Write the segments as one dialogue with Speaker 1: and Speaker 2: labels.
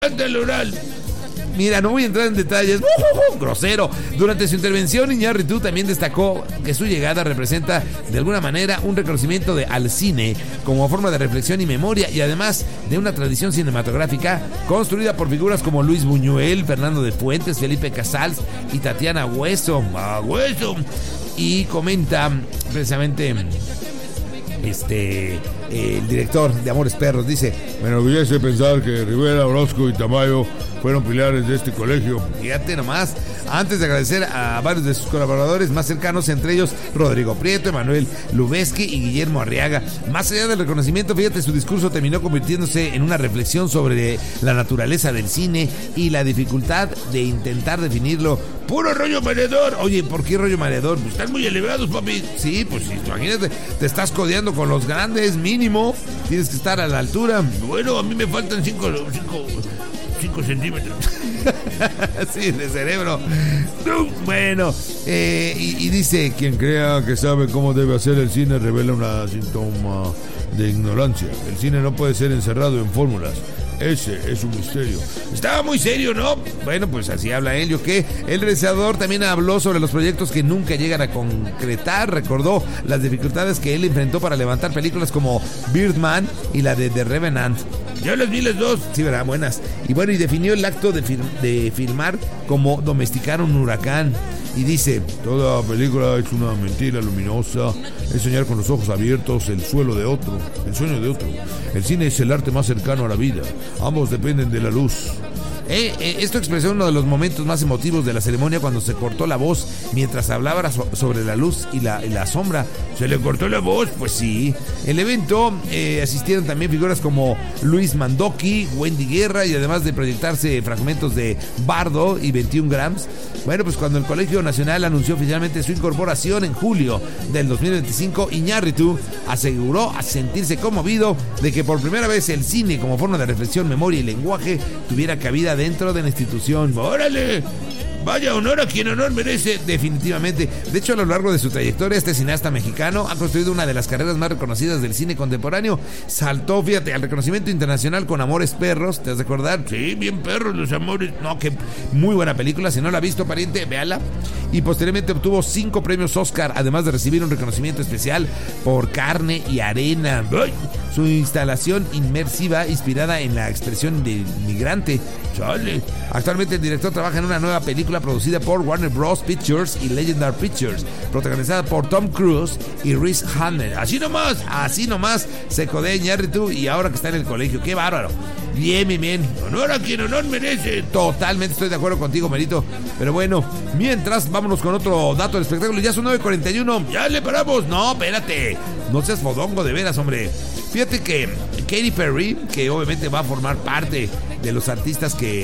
Speaker 1: el oral.
Speaker 2: Mira, no voy a entrar en detalles. Grosero. Durante su intervención, Iñárritu también destacó que su llegada representa de alguna manera un reconocimiento al cine como forma de reflexión y memoria, y además de una tradición cinematográfica construida por figuras como Luis Buñuel, Fernando de Fuentes, Felipe Casals y Tatiana Hueso. Y comenta precisamente el director de Amores Perros, dice:
Speaker 1: Me enorgullece pensar que Rivera, Orozco y Tamayo fueron pilares de este colegio.
Speaker 2: Fíjate nomás, antes de agradecer a varios de sus colaboradores más cercanos, entre ellos Rodrigo Prieto, Emanuel Lubezki y Guillermo Arriaga. Más allá del reconocimiento, fíjate, su discurso terminó convirtiéndose en una reflexión sobre la naturaleza del cine y la dificultad de intentar definirlo.
Speaker 1: Puro rollo mareador.
Speaker 2: Oye, ¿por qué rollo mareador?
Speaker 1: Pues están muy elevados, papi.
Speaker 2: Sí, pues imagínate, te estás codeando con los grandes, mínimo. Tienes que estar a la altura.
Speaker 1: Bueno, a mí me faltan 5 centímetros.
Speaker 2: Sí, de cerebro. Bueno, y dice:
Speaker 1: quien crea que sabe cómo debe hacer el cine revela una síntoma de ignorancia. El cine no puede ser encerrado en fórmulas. Ese es un misterio.
Speaker 2: Estaba muy serio, ¿no? Bueno, pues así habla él. ¿Yo qué? El realizador también habló sobre los proyectos que nunca llegan a concretar. Recordó las dificultades que él enfrentó para levantar películas como Birdman y la de The Revenant.
Speaker 1: Yo las vi las dos.
Speaker 2: Sí, ¿verdad? Buenas. Y bueno, y definió el acto de filmar como domesticar un huracán. Y dice:
Speaker 1: toda película es una mentira luminosa, es soñar con los ojos abiertos el sueño de otro. El cine es el arte más cercano a la vida. Ambos dependen de la luz.
Speaker 2: Esto expresó uno de los momentos más emotivos de la ceremonia, cuando se cortó la voz mientras hablaba sobre la luz y la sombra.
Speaker 1: ¿Se le cortó la voz?
Speaker 2: Pues sí. El evento asistieron también figuras como Luis Mandoki, Wendy Guerra, y además de proyectarse fragmentos de Bardo y 21 Grams. Bueno, pues cuando el Colegio Nacional anunció oficialmente su incorporación en julio del 2025, Iñárritu aseguró a sentirse conmovido de que por primera vez el cine como forma de reflexión, memoria y lenguaje tuviera cabida dentro de la institución.
Speaker 1: ¡Órale! Vaya honor a quien honor merece.
Speaker 2: Definitivamente. De hecho, a lo largo de su trayectoria, este cineasta mexicano ha construido una de las carreras más reconocidas del cine contemporáneo. Saltó, fíjate, al reconocimiento internacional con Amores Perros. ¿Te has de acordar?
Speaker 1: Sí, bien perros los amores.
Speaker 2: No, que muy buena película. Si no la ha visto, pariente, véala. Y posteriormente obtuvo 5 premios Oscar, además de recibir un reconocimiento especial por Carne y Arena.
Speaker 1: ¡Ay!
Speaker 2: Su instalación inmersiva inspirada en la expresión del migrante.
Speaker 1: ¡Chale!
Speaker 2: Actualmente el director trabaja en una nueva película producida por Warner Bros. Pictures y Legendary Pictures, protagonizada por Tom Cruise y Riz Ahmed. Así nomás se codea Iñárritu, y ahora que está en el colegio. ¡Qué bárbaro! Bien.
Speaker 1: Honor a quien honor merece.
Speaker 2: Totalmente estoy de acuerdo contigo, Merito. Pero bueno, mientras, vámonos con otro dato del espectáculo. Ya son 9:41.
Speaker 1: ¡Ya le paramos!
Speaker 2: No, espérate. No seas fodongo, de veras, hombre. Fíjate que Katy Perry, que obviamente va a formar parte de los artistas que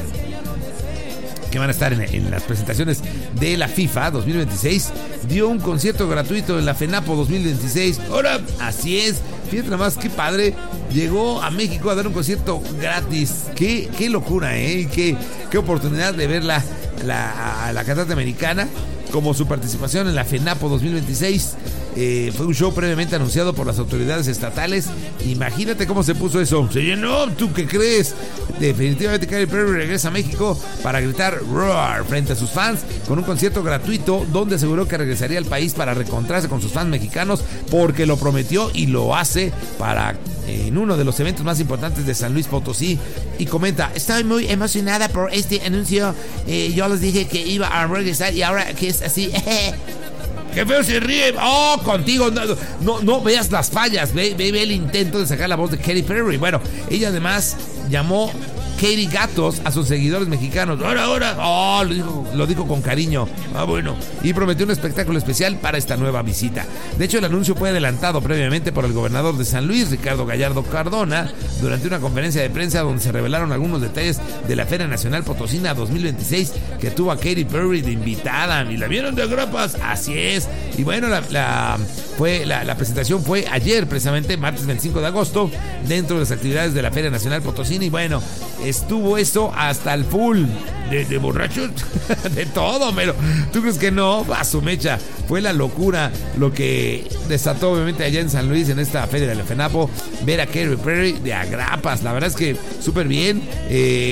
Speaker 2: van a estar en las presentaciones de la FIFA 2026, dio un concierto gratuito en la FENAPO 2026.
Speaker 1: Ahora,
Speaker 2: así es. Fíjate nada más, qué padre. Llegó a México a dar un concierto gratis. Qué locura, ¿eh? Qué oportunidad de ver a la cantante americana, como su participación en la FENAPO 2026. Fue un show previamente anunciado por las autoridades estatales. Imagínate cómo se puso eso.
Speaker 1: Se llenó.
Speaker 2: ¿Tú qué crees? Definitivamente Katy Perry regresa a México para gritar "Roar" frente a sus fans, con un concierto gratuito donde aseguró que regresaría al país para reencontrarse con sus fans mexicanos, porque lo prometió y lo hace en uno de los eventos más importantes de San Luis Potosí. Y comenta: estoy muy emocionada por este anuncio. Yo les dije que iba a regresar y ahora que es así.
Speaker 1: ¡Qué feo se ríe!
Speaker 2: ¡Oh, contigo! No veas las fallas. Ve el intento de sacar la voz de Katy Perry. Bueno, ella además llamó Katy Gatos a sus seguidores mexicanos.
Speaker 1: ¡Ahora!
Speaker 2: ¡Oh! Lo dijo con cariño.
Speaker 1: Ah, bueno.
Speaker 2: Y prometió un espectáculo especial para esta nueva visita. De hecho, el anuncio fue adelantado previamente por el gobernador de San Luis, Ricardo Gallardo Cardona, durante una conferencia de prensa donde se revelaron algunos detalles de la Feria Nacional Potosina 2026, que tuvo a Katy Perry de invitada.
Speaker 1: Y la vieron de agrapas.
Speaker 2: Así es. Y bueno, la presentación fue ayer, precisamente, martes 25 de agosto, dentro de las actividades de la Feria Nacional Potosina. Y bueno, estuvo eso hasta el full. ¿De borrachos? De todo, pero ¿tú crees que no? A su mecha. Fue la locura lo que desató obviamente allá en San Luis, en esta feria del FENAPO, ver a Katy Perry de agrapas. La verdad es que súper bien.